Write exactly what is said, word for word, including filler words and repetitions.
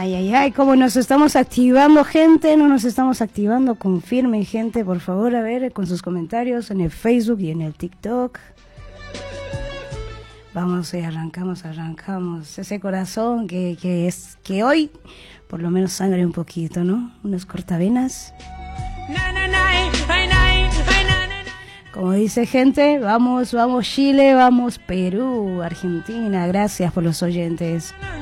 Ay, ay, ay, cómo nos estamos activando, gente, no nos estamos activando, confirmen, gente, por favor, a ver, con sus comentarios en el Facebook y en el TikTok. Vamos, eh, arrancamos, arrancamos, ese corazón que, que es, que hoy, por lo menos sangre un poquito, ¿no? Unas cortavenas. Como dice gente, vamos, vamos Chile, vamos Perú, Argentina, gracias por los oyentes.